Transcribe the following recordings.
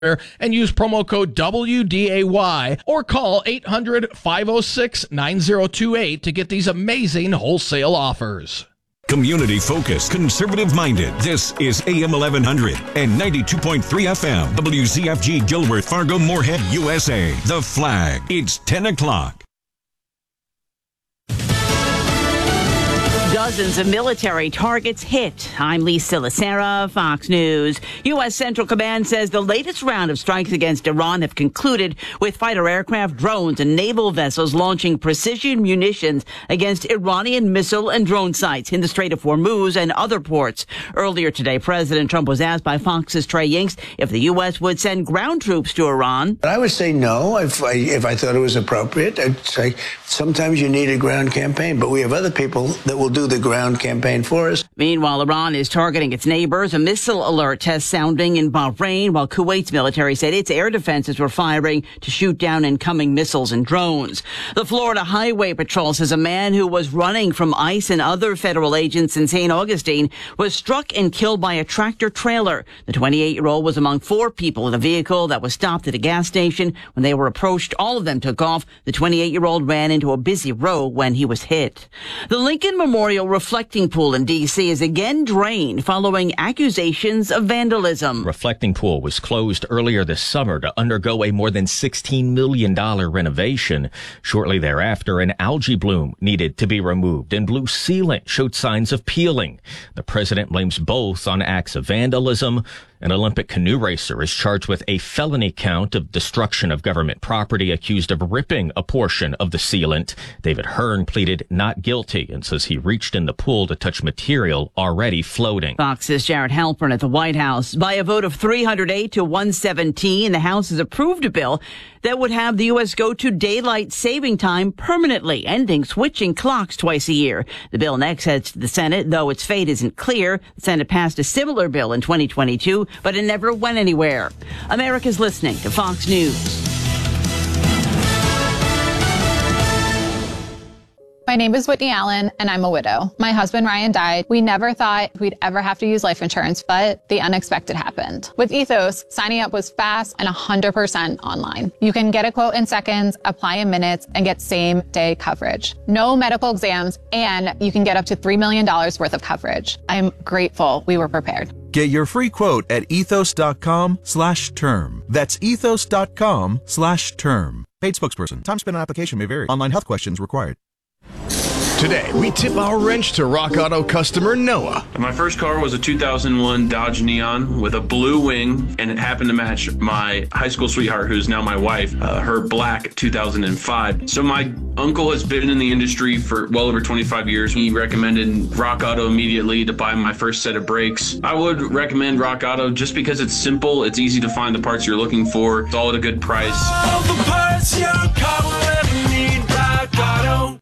and use promo code WDAY or call 800-506-9028 to get these amazing wholesale offers. Community focused, conservative minded. This is AM 1100 and 92.3 FM. WZFG Gilworth, Fargo, Moorhead, USA. The Flag. It's 10 o'clock. Dozens of military targets hit. I'm Lisa Lacera, Fox News. U.S. Central Command says the latest round of strikes against Iran have concluded with fighter aircraft, drones, and naval vessels launching precision munitions against Iranian missile and drone sites in the Strait of Hormuz and other ports. Earlier today, President Trump was asked by Fox's Trey Yingst if the U.S. would send ground troops to Iran. I would say no if I thought it was appropriate. I'd say sometimes you need a ground campaign, but we have other people that will do the ground campaign for us. Meanwhile, Iran is targeting its neighbors. A missile alert test sounding in Bahrain, while Kuwait's military said its air defenses were firing to shoot down incoming missiles and drones. The Florida Highway Patrol says a man who was running from ICE and other federal agents in St. Augustine was struck and killed by a tractor trailer. The 28-year-old was among 4 people in a vehicle that was stopped at a gas station. When they were approached, all of them took off. The 28-year-old ran into a busy road when he was hit. The Lincoln Memorial Reflecting Pool in D.C. is again drained following accusations of vandalism. Reflecting Pool was closed earlier this summer to undergo a more than $16 million renovation. Shortly thereafter, an algae bloom needed to be removed and blue sealant showed signs of peeling. The president blames both on acts of vandalism. An Olympic canoe racer is charged with a felony count of destruction of government property, accused of ripping a portion of the sealant. David Hearn pleaded not guilty and says he reached in the pool to touch material already floating. Fox's Jared Halpern at the White House. By a vote of 308 to 117, the House has approved a bill that would have the U.S. go to daylight saving time permanently, ending switching clocks twice a year. The bill next heads to the Senate, though its fate isn't clear. The Senate passed a similar bill in 2022, but it never went anywhere. America's listening to Fox News. My name is Whitney Allen, and I'm a widow. My husband, Ryan, died. We never thought we'd ever have to use life insurance, but the unexpected happened. With Ethos, signing up was fast and 100% online. You can get a quote in seconds, apply in minutes, and get same-day coverage. No medical exams, and you can get up to $3 million worth of coverage. I'm grateful we were prepared. Get your free quote at ethos.com/term. That's ethos.com/term. Paid spokesperson. Time spent on application may vary. Online health questions required. Today, we tip our wrench to Rock Auto customer Noah. My first car was a 2001 Dodge Neon with a blue wing, and it happened to match my high school sweetheart, who's now my wife, her black 2005. So my uncle has been in the industry for well over 25 years. He recommended Rock Auto immediately to buy my first set of brakes. I would recommend Rock Auto just because it's simple, it's easy to find the parts you're looking for, it's all at a good price. All the parts your car will ever need, Rock Auto.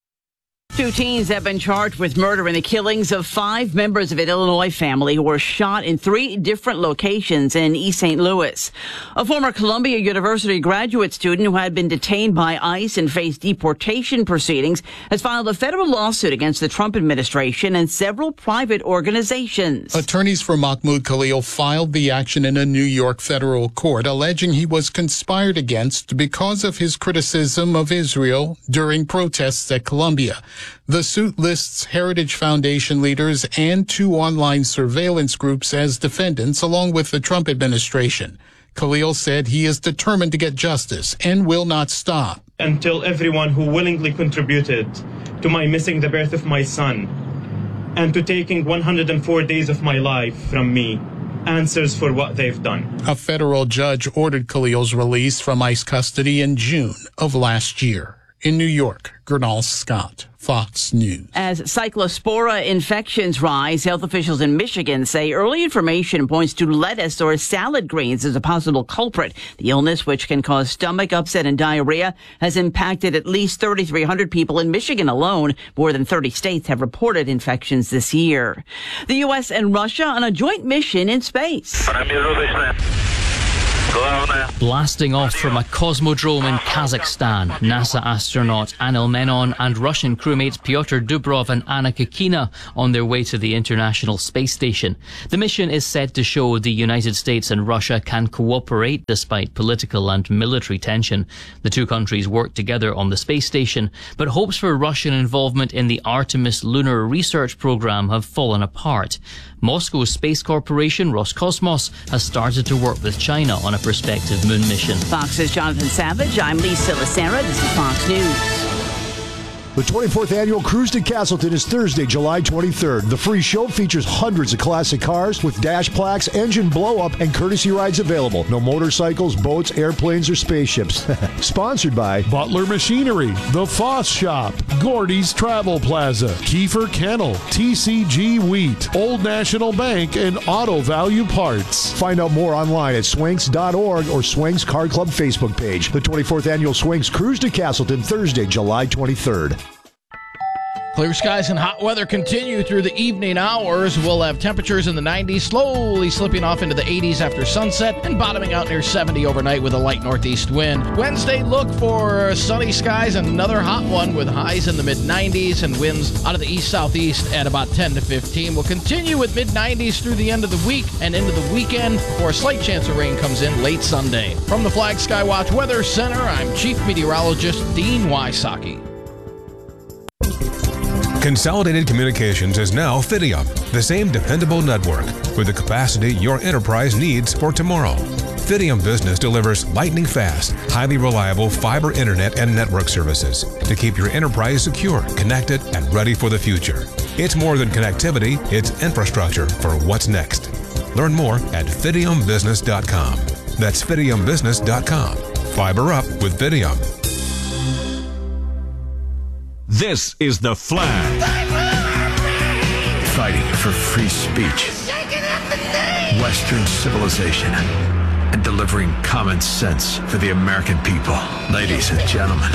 2 teens have been charged with murder in the killings of 5 members of an Illinois family who were shot in 3 different locations in East St. Louis. A former Columbia University graduate student who had been detained by ICE and faced deportation proceedings has filed a federal lawsuit against the Trump administration and several private organizations. Attorneys for Mahmoud Khalil filed the action in a New York federal court, alleging he was conspired against because of his criticism of Israel during protests at Columbia. The suit lists Heritage Foundation leaders and 2 online surveillance groups as defendants, along with the Trump administration. Khalil said he is determined to get justice and will not stop until everyone who willingly contributed to my missing the birth of my son and to taking 104 days of my life from me answers for what they've done. A federal judge ordered Khalil's release from ICE custody in June of last year. In New York, Gernal Scott, Fox News. As cyclospora infections rise, health officials in Michigan say early information points to lettuce or salad greens as a possible culprit. The illness, which can cause stomach upset and diarrhea, has impacted at least 3,300 people in Michigan alone. More than 30 states have reported infections this year. The U.S. and Russia on a joint mission in space. Blasting off from a cosmodrome in Kazakhstan, NASA astronaut Anil Menon and Russian crewmates Pyotr Dubrov and Anna Kikina on their way to the International Space Station. The mission is set to show the United States and Russia can cooperate despite political and military tension. The two countries work together on the space station, but hopes for Russian involvement in the Artemis lunar research program have fallen apart. Moscow's space corporation Roscosmos has started to work with China on a prospective moon mission. Fox's Jonathan Savage. I'm Lisa Lacera. This is Fox News. The 24th Annual Cruise to Castleton is Thursday, July 23rd. The free show features hundreds of classic cars with dash plaques, engine blow-up, and courtesy rides available. No motorcycles, boats, airplanes, or spaceships. Sponsored by Butler Machinery, The Foss Shop, Gordy's Travel Plaza, Kiefer Kennel, TCG Wheat, Old National Bank, and Auto Value Parts. Find out more online at swanks.org or Swanks Car Club Facebook page. The 24th Annual Swanks Cruise to Castleton, Thursday, July 23rd. Clear skies and hot weather continue through the evening hours. We'll have temperatures in the 90s, slowly slipping off into the 80s after sunset and bottoming out near 70 overnight with a light northeast wind. Wednesday, look for sunny skies and another hot one with highs in the mid-90s and winds out of the east-southeast at about 10 to 15. We'll continue with mid-90s through the end of the week and into the weekend before a slight chance of rain comes in late Sunday. From the Flag Skywatch Weather Center, I'm Chief Meteorologist Dean Wysocki. Consolidated Communications is now Fidium, the same dependable network with the capacity your enterprise needs for tomorrow. Fidium Business delivers lightning-fast, highly reliable fiber internet and network services to keep your enterprise secure, connected, and ready for the future. It's more than connectivity, it's infrastructure for what's next. Learn more at fidiumbusiness.com. That's fidiumbusiness.com. Fiber up with Fidium. This is The Flag. Fighting for free speech, Western civilization, and delivering common sense for the American people. Ladies and gentlemen,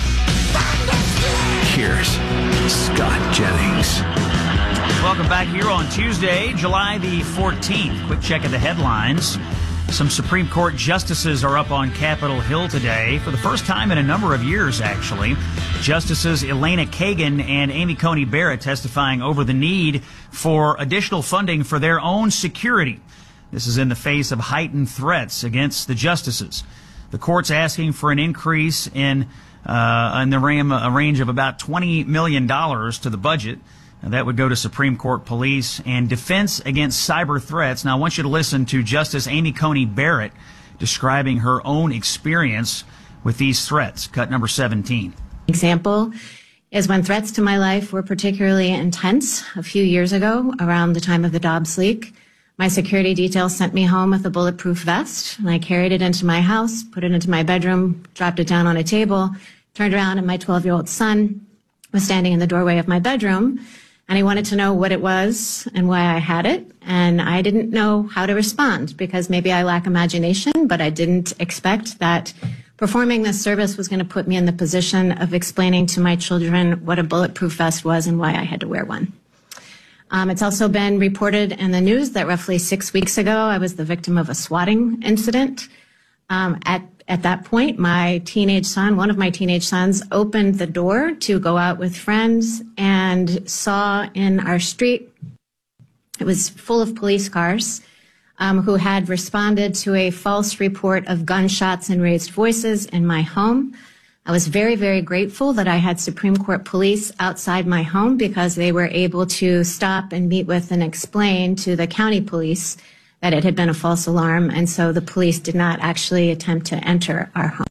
here's Scott Jennings. Welcome back here on Tuesday, July the 14th. Quick check of the headlines. Some Supreme Court justices are up on Capitol Hill today for the first time in a number of years, actually. Justices Elena Kagan and Amy Coney Barrett testifying over the need for additional funding for their own security. This is in the face of heightened threats against the justices. The court's asking for an increase in a range of about $20 million to the budget. That would go to Supreme Court police and defense against cyber threats. Now, I want you to listen to Justice Amy Coney Barrett describing her own experience with these threats. Cut number 17. Example is when threats to my life were particularly intense a few years ago, around the time of the Dobbs leak. My security detail sent me home with a bulletproof vest, and I carried it into my house, put it into my bedroom, dropped it down on a table, turned around, and my 12-year-old son was standing in the doorway of my bedroom. And he wanted to know what it was and why I had it. And I didn't know how to respond because maybe I lack imagination, but I didn't expect that performing this service was going to put me in the position of explaining to my children what a bulletproof vest was and why I had to wear one. It's also been reported in the news that roughly 6 weeks ago, I was the victim of a swatting incident. At that point, my teenage son, one of my teenage sons, opened the door to go out with friends and saw in our street, it was full of police cars who had responded to a false report of gunshots and raised voices in my home. I was very, very grateful that I had Supreme Court police outside my home because they were able to stop and meet with and explain to the county police that it had been a false alarm, and so the police did not actually attempt to enter our home.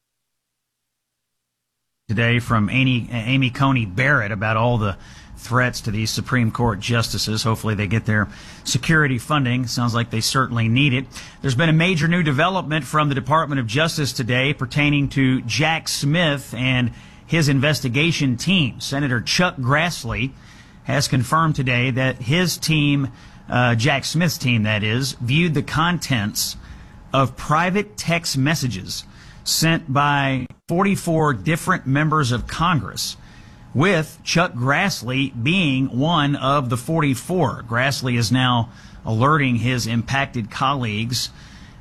Today from Amy Coney Barrett about all the threats to these Supreme Court justices. Hopefully they get their security funding. Sounds like they certainly need it. There's been a major new development from the Department of Justice today pertaining to Jack Smith and his investigation team. Senator Chuck Grassley has confirmed today that his team, Jack Smith's team that is, viewed the contents of private text messages sent by 44 different members of Congress, with Chuck Grassley being one of the 44. Grassley is now alerting his impacted colleagues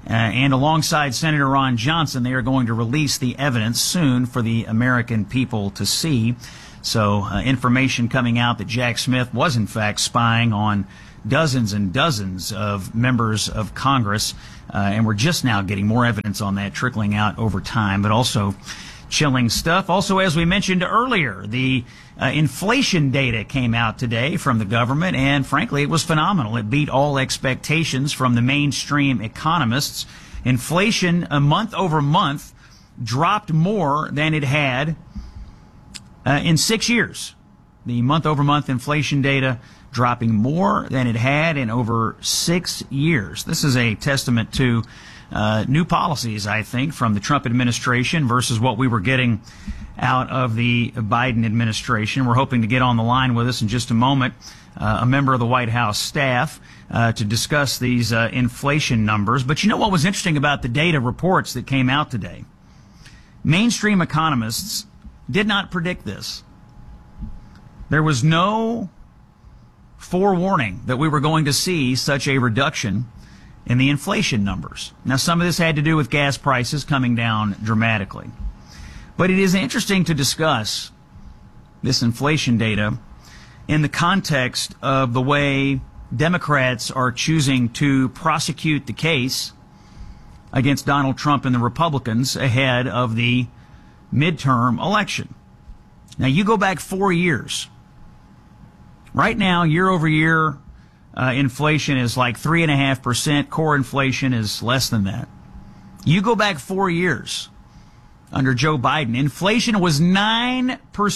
And alongside Senator Ron Johnson, they are going to release the evidence soon for the American people to see. So information coming out that Jack Smith was in fact spying on dozens and dozens of members of Congress. And we're just now getting more evidence on that trickling out over time, but also chilling stuff. Also, as we mentioned earlier, the inflation data came out today from the government, and frankly, it was phenomenal. It beat all expectations from the mainstream economists. Inflation, month over month, dropped more than it had in 6 years. The month-over-month inflation data dropping more than it had in over 6 years. This is a testament to new policies, I think, from the Trump administration versus what we were getting out of the Biden administration. We're hoping to get on the line with us in just a moment, a member of the White House staff, to discuss these inflation numbers. But you know what was interesting about the data reports that came out today? Mainstream economists did not predict this. There was no forewarning that we were going to see such a reduction in the inflation numbers. Now, some of this had to do with gas prices coming down dramatically. But it is interesting to discuss this inflation data in the context of the way Democrats are choosing to prosecute the case against Donald Trump and the Republicans ahead of the midterm election. Now, you go back 4 years. Right now, year over year, inflation is like 3.5%. Core inflation is less than that. You go back 4 years under Joe Biden, inflation was 9%.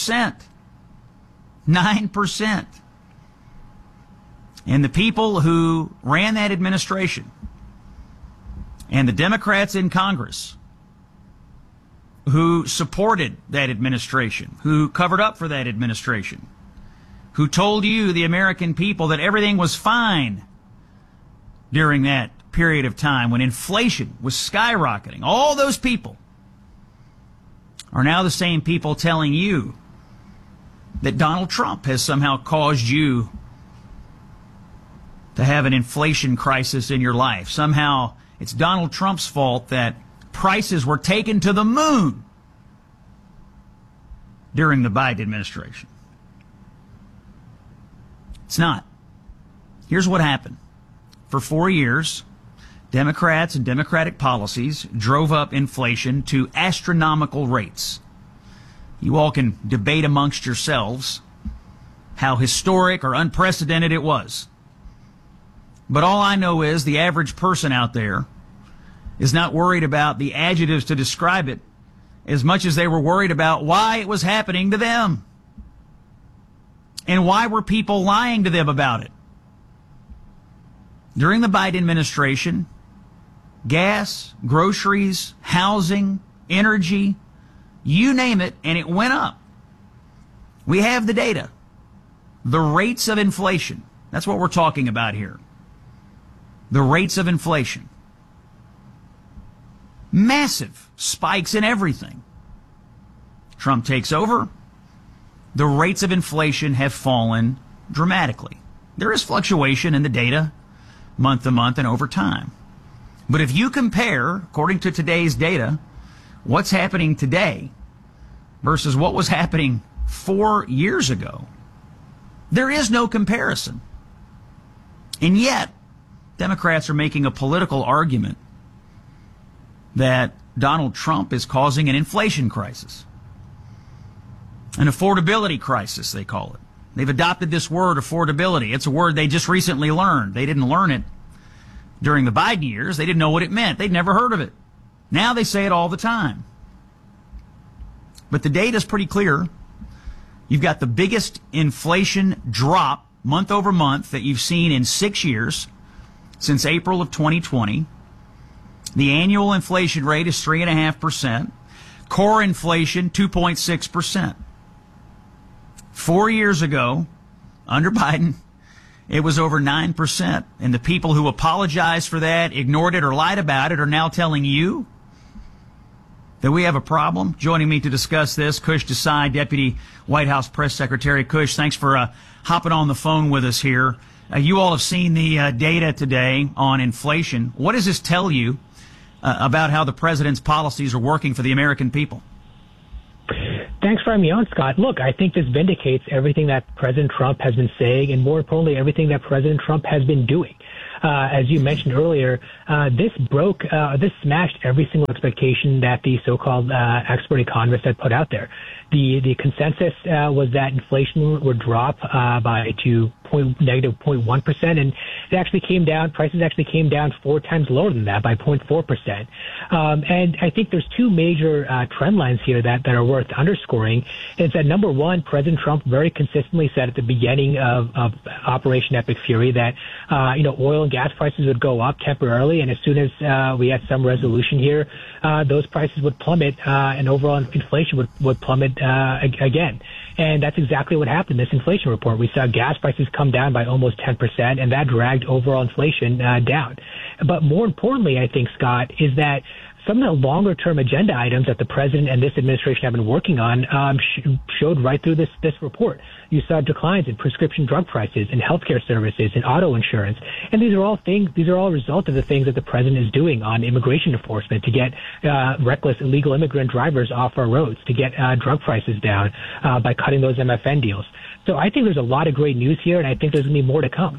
9%. And the people who ran that administration and the Democrats in Congress who supported that administration, who covered up for that administration, who told you, the American people, that everything was fine during that period of time when inflation was skyrocketing. All those people are now the same people telling you that Donald Trump has somehow caused you to have an inflation crisis in your life. Somehow it's Donald Trump's fault that prices were taken to the moon during the Biden administration. It's not. Here's what happened. For 4 years, Democrats and Democratic policies drove up inflation to astronomical rates. You all can debate amongst yourselves how historic or unprecedented it was. But all I know is the average person out there is not worried about the adjectives to describe it as much as they were worried about why it was happening to them. And why were people lying to them about it? During the Biden administration, gas, groceries, housing, energy, you name it, and it went up. We have the data. The rates of inflation. That's what we're talking about here. The rates of inflation. Massive spikes in everything. Trump takes over. The rates of inflation have fallen dramatically. There is fluctuation in the data month to month and over time. But if you compare, according to today's data, what's happening today versus what was happening 4 years ago, there is no comparison. And yet, Democrats are making a political argument that Donald Trump is causing an inflation crisis. An affordability crisis, they call it. They've adopted this word, affordability. It's a word they just recently learned. They didn't learn it during the Biden years. They didn't know what it meant. They'd never heard of it. Now they say it all the time. But the data's pretty clear. You've got the biggest inflation drop month over month that you've seen in 6 years since April of 2020. The annual inflation rate is 3.5%. Core inflation, 2.6%. 4 years ago, under Biden, it was over 9%. And the people who apologized for that, ignored it, or lied about it are now telling you that we have a problem. Joining me to discuss this, Kush Desai, Deputy White House Press Secretary. Kush, thanks for hopping on the phone with us here. You all have seen the data today on inflation. What does this tell you about how the president's policies are working for the American people. Thanks for having me on, Scott. Look, I think this vindicates everything that President Trump has been saying, and more importantly, everything that President Trump has been doing. As you mentioned earlier, this smashed every single expectation that the so-called expert economists had put out there. The consensus was that inflation would drop by to negative 0.1%, and it actually came down. Prices actually came down 4 times lower than that, by 0.4%. And I think there's two major trend lines here that are worth underscoring. Is that number one, President Trump very consistently said at the beginning of Operation Epic Fury that oil and gas prices would go up temporarily, and as soon as we had some resolution here, those prices would plummet, and overall inflation would plummet again. And that's exactly what happened in this inflation report. We saw gas prices come down by almost 10%, and that dragged overall inflation down. But more importantly, I think, Scott, is that some of the longer-term agenda items that the president and this administration have been working on showed right through this report. You saw declines in prescription drug prices, in healthcare services, in auto insurance, and these are all a result of the things that the president is doing on immigration enforcement to get reckless illegal immigrant drivers off our roads, to get drug prices down by cutting those MFN deals. So I think there's a lot of great news here, and I think there's going to be more to come.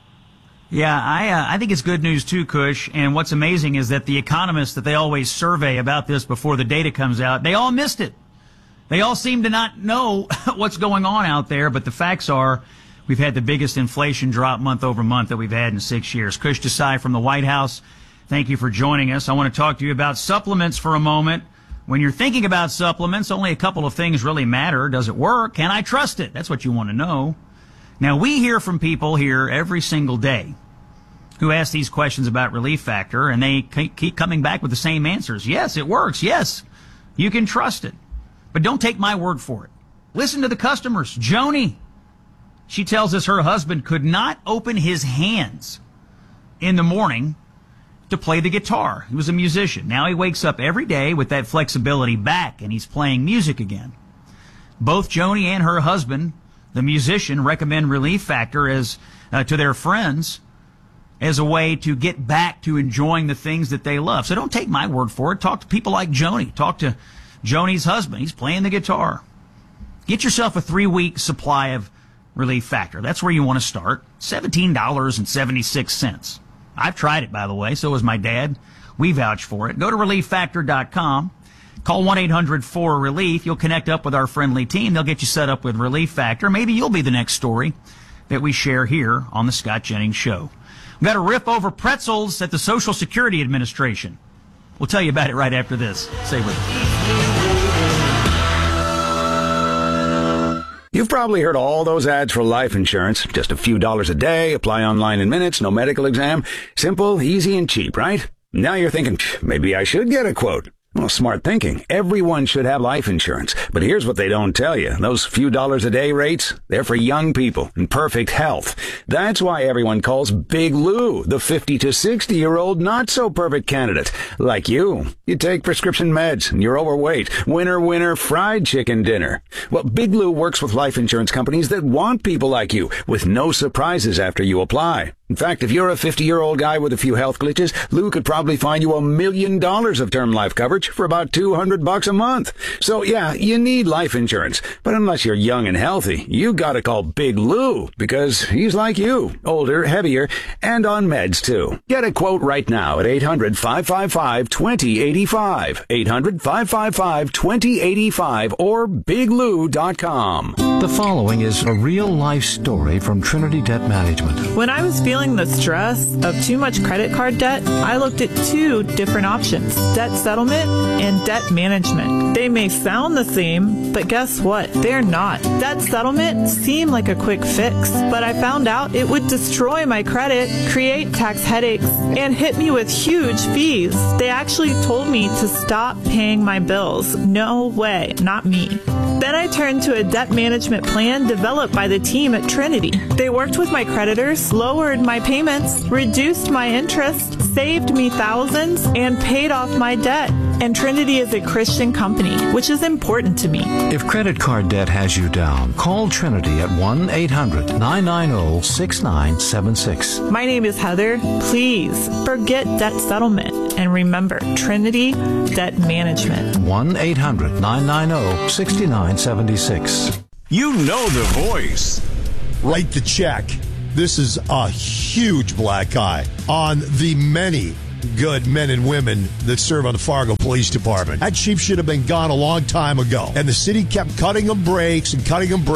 Yeah, I think it's good news too, Kush. And what's amazing is that the economists that they always survey about this before the data comes out, they all missed it. They all seem to not know what's going on out there. But the facts are, we've had the biggest inflation drop month over month that we've had in 6 years. Kush Desai from the White House, thank you for joining us. I want to talk to you about supplements for a moment. When you're thinking about supplements, only a couple of things really matter. Does it work? Can I trust it? That's what you want to know. Now, we hear from people here every single day who ask these questions about Relief Factor, and they keep coming back with the same answers. Yes, it works. Yes, you can trust it. But don't take my word for it. Listen to the customers. Joni, she tells us her husband could not open his hands in the morning to play the guitar. He was a musician. Now he wakes up every day with that flexibility back, and he's playing music again. Both Joni and her husband, the musician, recommend Relief Factor as to their friends as a way to get back to enjoying the things that they love. So don't take my word for it. Talk to people like Joni. Talk to Joni's husband. He's playing the guitar. Get yourself a 3-week supply of Relief Factor. That's where you want to start. $17.76. I've tried it, by the way. So has my dad. We vouch for it. Go to ReliefFactor.com. Call 1-800-4RELIEF. You'll connect up with our friendly team. They'll get you set up with Relief Factor. Maybe you'll be the next story that we share here on the Scott Jennings Show. We've got a riff over pretzels at the Social Security Administration. We'll tell you about it right after this. Stay with us. You've probably heard all those ads for life insurance. Just a few dollars a day, apply online in minutes, no medical exam. Simple, easy, and cheap, right? Now you're thinking, maybe I should get a quote. Well, smart thinking. Everyone should have life insurance. But here's what they don't tell you. Those few dollars a day rates, they're for young people in perfect health. That's why everyone calls Big Lou the 50 to 60-year-old not-so-perfect candidate. Like you. You take prescription meds and you're overweight. Winner, fried chicken dinner. Well, Big Lou works with life insurance companies that want people like you with no surprises after you apply. In fact, if you're a 50-year-old guy with a few health glitches, Lou could probably find you $1 million of term life coverage for about $200 a month. So yeah, you need life insurance. But unless you're young and healthy, you gotta call Big Lou because he's like you, older, heavier, and on meds too. Get a quote right now at 800-555-2085, 800-555-2085, or biglou.com. The following is a real-life story from Trinity Debt Management. When I was feeling the stress of too much credit card debt, I looked at 2 different options: debt settlement and debt management. They may sound the same, but guess what? They're not. Debt settlement seemed like a quick fix, but I found out it would destroy my credit, create tax headaches, and hit me with huge fees. They actually told me to stop paying my bills. No way, not me. Then I turned to a debt management plan developed by the team at Trinity. They worked with my creditors, lowered my payments, reduced my interest, saved me thousands, and paid off my debt. And Trinity is a Christian company, which is important to me. If credit card debt has you down, call Trinity at 1-800-990-6976. My name is Heather. Please forget debt settlement. And remember, Trinity Debt Management. 1-800-990-6976. You know the voice. Write the check. This is a huge black eye on the many good men and women that serve on the Fargo Police Department. That chief should have been gone a long time ago. And the city kept cutting them breaks. And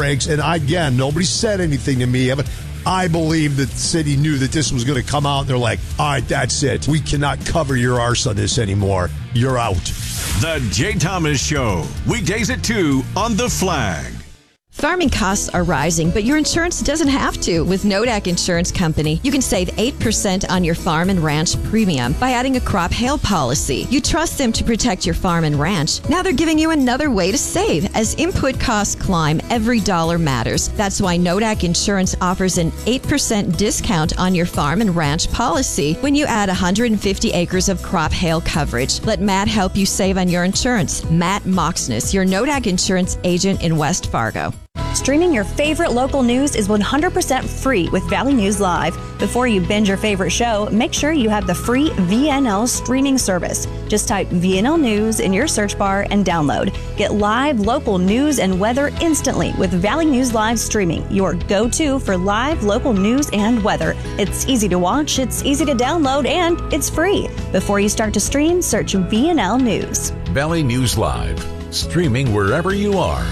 again, nobody said anything to me. But I believe that the city knew that this was going to come out. And they're like, all right, that's it. We cannot cover your arse on this anymore. You're out. The Jay Thomas Show. Weekdays at 2 on The Flag. Farming costs are rising, but your insurance doesn't have to. With Nodak Insurance Company, you can save 8% on your farm and ranch premium by adding a crop hail policy. You trust them to protect your farm and ranch. Now they're giving you another way to save. As input costs climb, every dollar matters. That's why Nodak Insurance offers an 8% discount on your farm and ranch policy when you add 150 acres of crop hail coverage. Let Matt help you save on your insurance. Matt Moxness, your Nodak Insurance agent in West Fargo. Streaming your favorite local news is 100% free with Valley News Live. Before you binge your favorite show, make sure you have the free VNL streaming service. Just type VNL News in your search bar and download. Get live local news and weather instantly with Valley News Live streaming, your go-to for live local news and weather. It's easy to watch, it's easy to download, and it's free. Before you start to stream, search VNL News. Valley News Live, streaming wherever you are.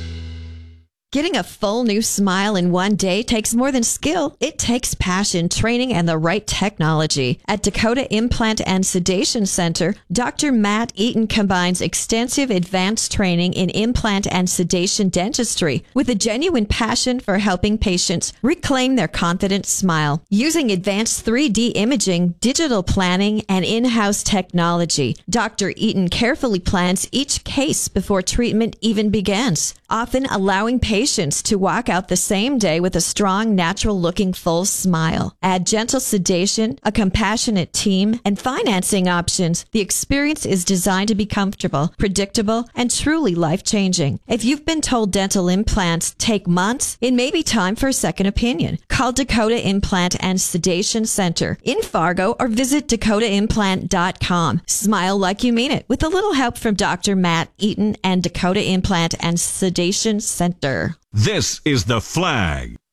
Getting a full new smile in one day takes more than skill. It takes passion, training, and the right technology. At Dakota Implant and Sedation Center, Dr. Matt Eaton combines extensive advanced training in implant and sedation dentistry with a genuine passion for helping patients reclaim their confident smile. Using advanced 3D imaging, digital planning, and in-house technology, Dr. Eaton carefully plans each case before treatment even begins, often allowing patients to walk out the same day with a strong, natural-looking full smile. Add gentle sedation, a compassionate team, and financing options. The experience is designed to be comfortable, predictable, and truly life-changing. If you've been told dental implants take months, it may be time for a second opinion. Call Dakota Implant and Sedation Center in Fargo or visit dakotaimplant.com. Smile like you mean it with a little help from Dr. Matt Eaton and Dakota Implant and Sedation Center. This is The Flag.